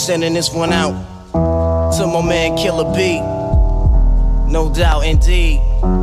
Sending this one out to my man Killer B. No doubt indeed.